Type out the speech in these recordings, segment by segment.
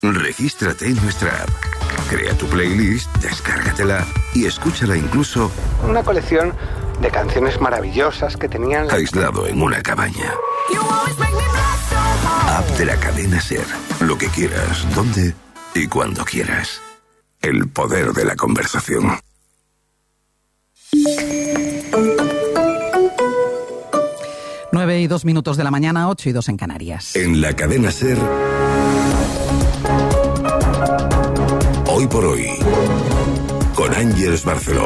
Regístrate en nuestra app. Crea tu playlist, descárgatela y escúchala incluso... Una colección de canciones maravillosas que tenían... aislado en una cabaña. App de la cadena SER. Lo que quieras, dónde y cuando quieras. El poder de la conversación. Nueve y 2 minutos de la mañana, 8:02 en Canarias. En la cadena SER... Hoy por hoy, con Ángeles Barceló.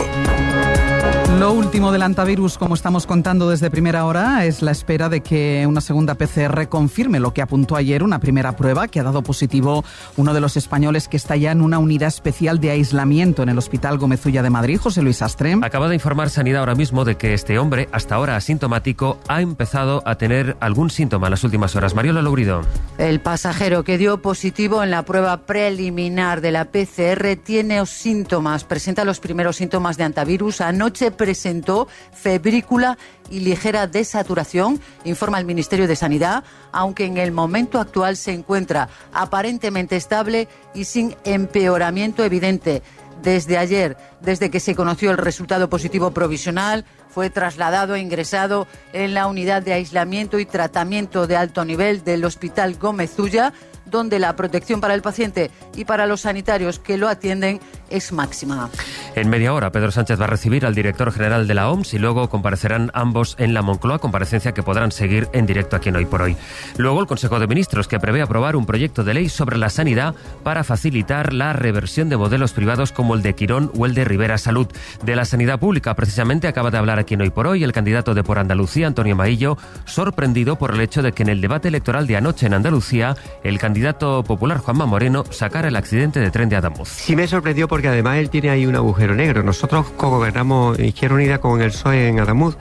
Lo último del antivirus, como estamos contando desde primera hora, es la espera de que una segunda PCR confirme lo que apuntó ayer una primera prueba que ha dado positivo uno de los españoles que está ya en una unidad especial de aislamiento en el Hospital Gómez Ulla de Madrid, José Luis Astre. Acaba de informar Sanidad ahora mismo de que este hombre, hasta ahora asintomático, ha empezado a tener algún síntoma en las últimas horas. Mariola Lourido. El pasajero que dio positivo en la prueba preliminar de la PCR tiene síntomas, presenta los primeros síntomas de antivirus. Anoche presentó febrícula y ligera desaturación, informa el Ministerio de Sanidad, aunque en el momento actual se encuentra aparentemente estable y sin empeoramiento evidente. Desde ayer, desde que se conoció el resultado positivo provisional, fue trasladado e ingresado en la unidad de aislamiento y tratamiento de alto nivel del Hospital Gómez Ulla, donde la protección para el paciente y para los sanitarios que lo atienden es máxima. En media hora, Pedro Sánchez va a recibir al director general de la OMS y luego comparecerán ambos en la Moncloa, comparecencia que podrán seguir en directo aquí en Hoy por Hoy. Luego, el Consejo de Ministros, que prevé aprobar un proyecto de ley sobre la sanidad para facilitar la reversión de modelos privados como el de Quirón o el de Rivera Salud. De la sanidad pública, precisamente, acaba de hablar aquí en Hoy por Hoy el candidato de Por Andalucía, Antonio Maillo, sorprendido por el hecho de que en el debate electoral de anoche en Andalucía, el candidato popular Juanma Moreno sacara el accidente de tren de Adamuz. Sí me sorprendió porque además él tiene ahí un agujero negro. Nosotros gobernamos Izquierda Unida con el PSOE en Adamuz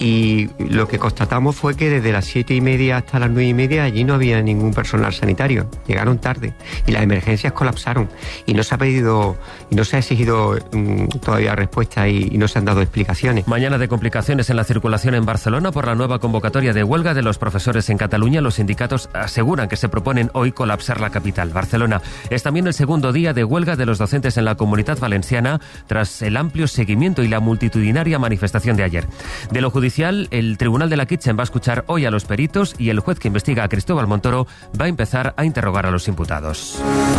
y lo que constatamos fue que desde las 7:30 hasta las 9:30 allí no había ningún personal sanitario. Llegaron tarde y las emergencias colapsaron y no se ha pedido y no se ha exigido todavía respuesta y no se han dado explicaciones. Mañana de complicaciones en la circulación en Barcelona por la nueva convocatoria de huelga de los profesores en Cataluña. Los sindicatos aseguran que se proponen hoy colapsar la capital. Barcelona es también el segundo día de huelga de los docentes en la Comunidad Valenciana tras el amplio seguimiento y la multitudinaria manifestación de ayer. De lo judicial, el Tribunal de la Kitchen va a escuchar hoy a los peritos y el juez que investiga a Cristóbal Montoro va a empezar a interrogar a los imputados.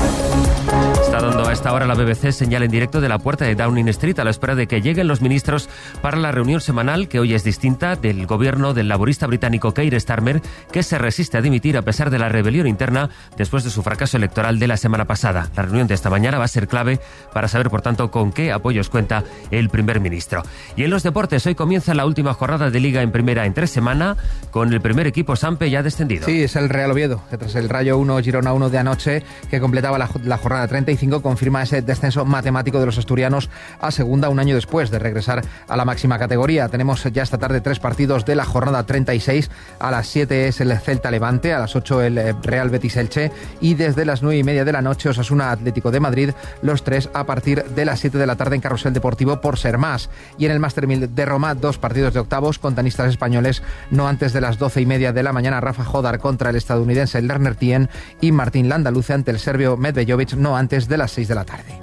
Está dando a esta hora la BBC señal en directo de la puerta de Downing Street a la espera de que lleguen los ministros para la reunión semanal, que hoy es distinta, del gobierno del laborista británico Keir Starmer, que se resiste a dimitir a pesar de la rebelión interna después de su fracaso electoral de la semana pasada. La reunión de esta mañana va a ser clave para saber, por tanto, con qué apoyos cuenta el primer ministro. Y en los deportes, hoy comienza la última jornada de Liga en Primera en 3 semanas, con el primer equipo Sampe ya descendido. Sí, es el Real Oviedo, que tras el Rayo 1, Girona 1 de anoche, que completaba la jornada 35, confirma ese descenso matemático de los asturianos a segunda un año después de regresar a la máxima categoría. Tenemos ya esta tarde 3 partidos de la jornada 36. A las 7 es el Celta Levante, a las 8 el Real Betis Elche y desde las 9:30 de la noche Osasuna Atlético de Madrid, los 3 a partir de las 7 de la tarde en Carrusel Deportivo por ser más. Y en el Master 1000 de Roma, 2 partidos de octavos con tenistas españoles, no antes de las 12:30 de la mañana. Rafa Jodar contra el estadounidense Lerner Tien y Martín Landaluce ante el serbio Medvejovic, no antes de las 6 de la tarde.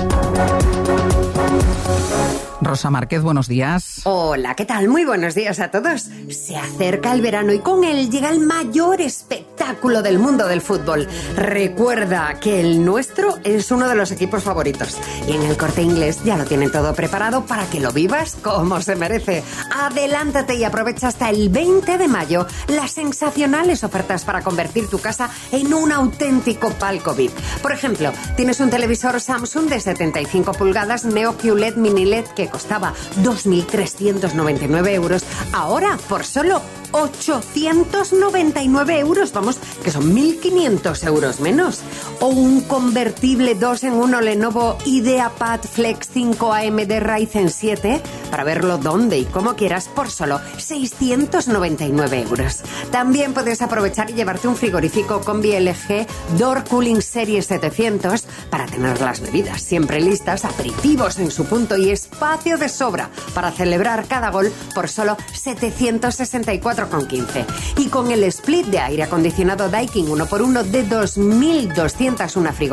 Rosa Márquez, buenos días. Hola, ¿qué tal? Muy buenos días a todos. Se acerca el verano y con él llega el mayor espectáculo del mundo del fútbol. Recuerda que el nuestro es uno de los equipos favoritos. Y en el Corte Inglés ya lo tienen todo preparado para que lo vivas como se merece. Adelántate y aprovecha hasta el 20 de mayo las sensacionales ofertas para convertir tu casa en un auténtico palco VIP. Por ejemplo, tienes un televisor Samsung de 75 pulgadas Neo QLED Mini LED que costaba 2.399 euros, ahora por solo 899 euros, vamos, que son 1.500 euros menos. O un convertible 2 en 1 Lenovo IdeaPad Flex 5 AMD Ryzen 7, para verlo donde y como quieras, por solo 699 euros. También puedes aprovechar y llevarte un frigorífico Combi LG Door Cooling Serie 700 para tener las bebidas siempre listas, aperitivos en su punto y espacio de sobra para celebrar cada gol por solo 764 4,15. Y con el split de aire acondicionado Daikin 1x1 de 2.201 frigoríficas